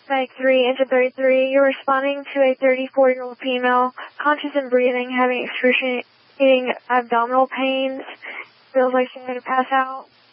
Suspect 3 into 33. You're responding to a 34-year-old female, conscious and breathing, having excruciating abdominal pains. Feels like she's going to pass out.